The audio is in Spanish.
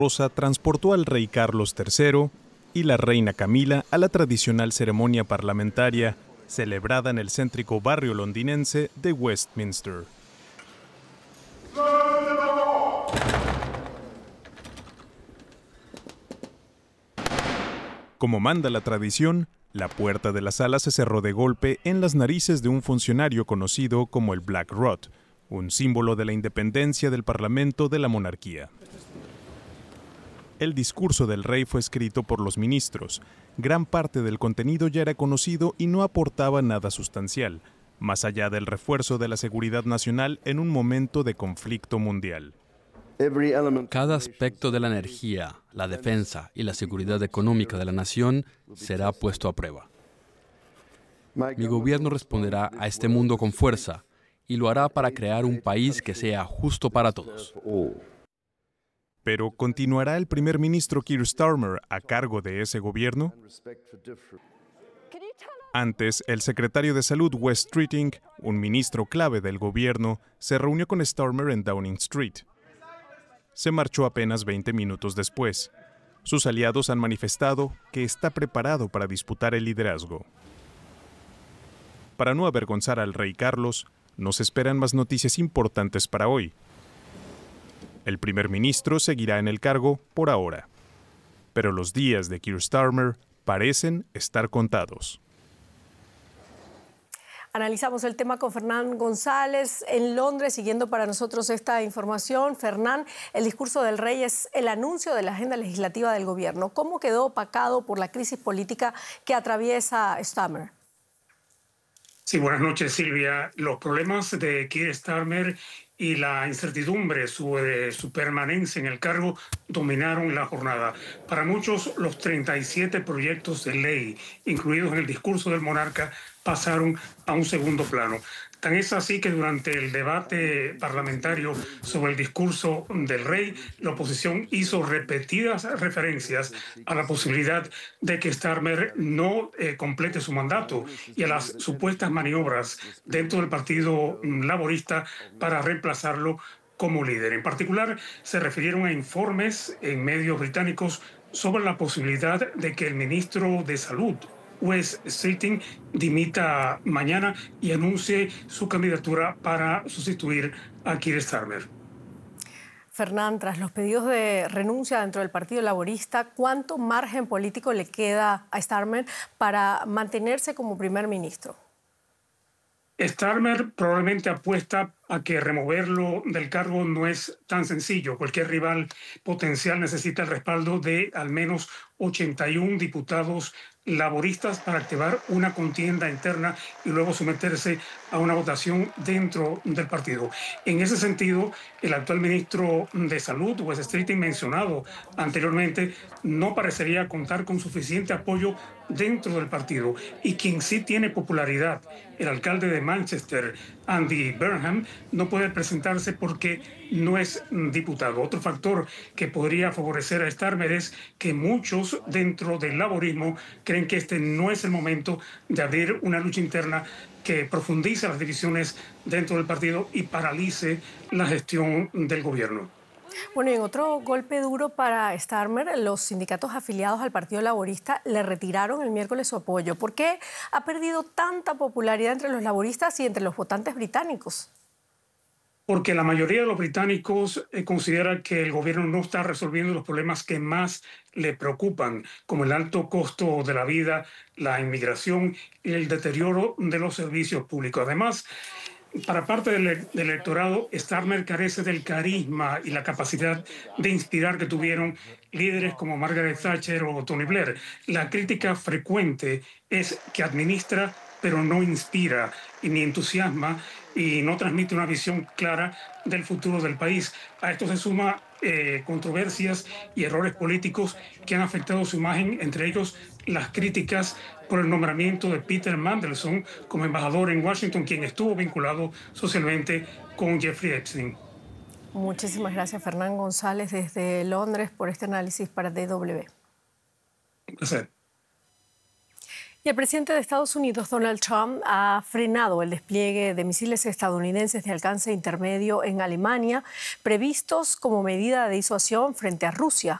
Rosa transportó al rey Carlos III y la reina Camila a la tradicional ceremonia parlamentaria celebrada en el céntrico barrio londinense de Westminster. Como manda la tradición, la puerta de la sala se cerró de golpe en las narices de un funcionario conocido como el Black Rod, un símbolo de la independencia del Parlamento de la monarquía. El discurso del rey fue escrito por los ministros. Gran parte del contenido ya era conocido y no aportaba nada sustancial, más allá del refuerzo de la seguridad nacional en un momento de conflicto mundial. Cada aspecto de la energía, la defensa y la seguridad económica de la nación será puesto a prueba. Mi gobierno responderá a este mundo con fuerza y lo hará para crear un país que sea justo para todos. Pero ¿continuará el primer ministro Keir Starmer a cargo de ese gobierno? Antes, el secretario de Salud Wes Streeting, un ministro clave del gobierno, se reunió con Starmer en Downing Street. Se marchó apenas 20 minutos después. Sus aliados han manifestado que está preparado para disputar el liderazgo. Para no avergonzar al rey Carlos, nos esperan más noticias importantes para hoy. El primer ministro seguirá en el cargo por ahora, pero los días de Keir Starmer parecen estar contados. Analizamos el tema con Fernán González en Londres, siguiendo para nosotros esta información. Fernán, el discurso del rey es el anuncio de la agenda legislativa del gobierno. ¿Cómo quedó opacado por la crisis política que atraviesa Starmer? Sí, buenas noches, Silvia. Los problemas de Keir Starmer y la incertidumbre sobre su permanencia en el cargo dominaron la jornada. Para muchos, los 37 proyectos de ley incluidos en el discurso del monarca pasaron a un segundo plano. Tan es así que durante el debate parlamentario sobre el discurso del rey, la oposición hizo repetidas referencias a la posibilidad de que Starmer no complete su mandato y a las supuestas maniobras dentro del Partido Laborista para reemplazarlo como líder. En particular, se refirieron a informes en medios británicos sobre la posibilidad de que el ministro de Salud, Wes Streeting, dimita mañana y anuncie su candidatura para sustituir a Keir Starmer. Fernán, tras los pedidos de renuncia dentro del Partido Laborista, ¿cuánto margen político le queda a Starmer para mantenerse como primer ministro? Starmer probablemente apuesta a que removerlo del cargo no es tan sencillo. Cualquier rival potencial necesita el respaldo de al menos 81 diputados laboristas para activar una contienda interna y luego someterse a una votación dentro del partido. En ese sentido, el actual ministro de Salud, Wes Streeting, mencionado anteriormente, no parecería contar con suficiente apoyo dentro del partido. Y quien sí tiene popularidad, el alcalde de Manchester, Andy Burnham, no puede presentarse porque no es diputado. Otro factor que podría favorecer a Starmer es que muchos dentro del laborismo creen que este no es el momento de abrir una lucha interna que profundice las divisiones dentro del partido y paralice la gestión del gobierno. Bueno, y en otro golpe duro para Starmer, los sindicatos afiliados al Partido Laborista le retiraron el miércoles su apoyo. ¿Por qué ha perdido tanta popularidad entre los laboristas y entre los votantes británicos? Porque la mayoría de los británicos considera que el gobierno no está resolviendo los problemas que más le preocupan, como el alto costo de la vida, la inmigración y el deterioro de los servicios públicos. Además, para parte del electorado, Starmer carece del carisma y la capacidad de inspirar que tuvieron líderes como Margaret Thatcher o Tony Blair. La crítica frecuente es que administra, pero no inspira y ni entusiasma y no transmite una visión clara del futuro del país. A esto se suma controversias y errores políticos que han afectado su imagen, entre ellos las críticas por el nombramiento de Peter Mandelson como embajador en Washington, quien estuvo vinculado socialmente con Jeffrey Epstein. Muchísimas gracias, Fernán González, desde Londres, por este análisis para DW. Un placer. Y el presidente de Estados Unidos, Donald Trump, ha frenado el despliegue de misiles estadounidenses de alcance intermedio en Alemania, previstos como medida de disuasión frente a Rusia.